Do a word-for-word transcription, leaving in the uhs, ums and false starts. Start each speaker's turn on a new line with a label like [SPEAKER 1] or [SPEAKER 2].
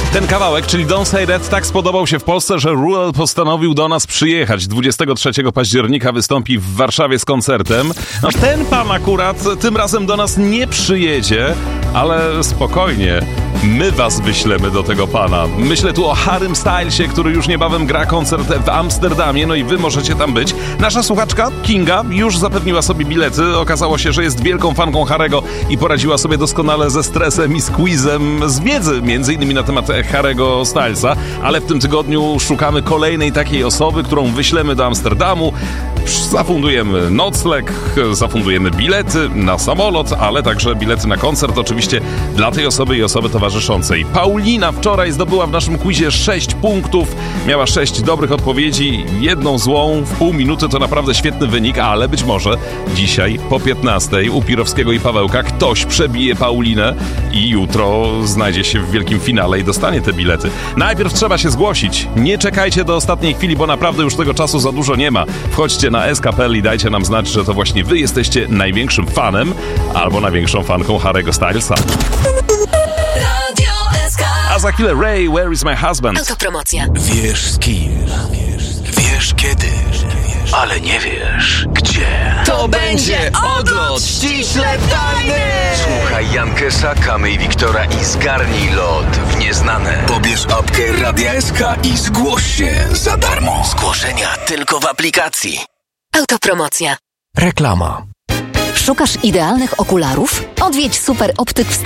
[SPEAKER 1] Ten kawałek, czyli Don't Say That, tak spodobał się w Polsce, że Ruel postanowił do nas przyjechać. dwudziestego trzeciego października wystąpi w Warszawie z koncertem. No ten pan akurat tym razem do nas nie przyjedzie, ale spokojnie, my was wyślemy do tego pana. Myślę tu o Harrym Stylesie, który już niebawem gra koncert w Amsterdamie, no i wy możecie tam być. Nasza słuchaczka, Kinga, już zapewniła sobie bilety. Okazało się, że jest wielką fanką Harry'ego i poradziła sobie doskonale ze stresem i z quizem z wiedzy, między innymi na temat Harry'ego Stylesa, ale w tym tygodniu szukamy kolejnej takiej osoby, którą wyślemy do Amsterdamu. Zafundujemy nocleg, zafundujemy bilety na samolot, ale także bilety na koncert oczywiście dla tej osoby i osoby towarzyszącej. Paulina wczoraj zdobyła w naszym quizie sześć punktów, miała sześć dobrych odpowiedzi, jedną złą w pół minuty, to naprawdę świetny wynik, ale być może dzisiaj po piętnastej u Pirowskiego i Pawełka ktoś przebije Paulinę i jutro znajdzie się w wielkim finale i dostanie te bilety. Najpierw trzeba się zgłosić. Nie czekajcie do ostatniej chwili, bo naprawdę już tego czasu za dużo nie ma. Wchodźcie na S K P L i dajcie nam znać, że to właśnie wy jesteście największym fanem albo największą fanką Harry'ego Stylesa. A za chwilę Ray, Where is my husband?
[SPEAKER 2] Autopromocja.
[SPEAKER 3] Wiesz z kim, wiesz kiedy, ale nie wiesz gdzie.
[SPEAKER 2] To będzie odlot ściśle tajny!
[SPEAKER 3] Słuchaj Jankesa, Kamy i Wiktora i zgarnij lot w nieznane. Pobierz apkę Radia S K i zgłoś się za darmo. Zgłoszenia tylko w aplikacji.
[SPEAKER 2] Autopromocja.
[SPEAKER 3] Reklama.
[SPEAKER 4] Szukasz idealnych okularów? Odwiedź Super Optyk w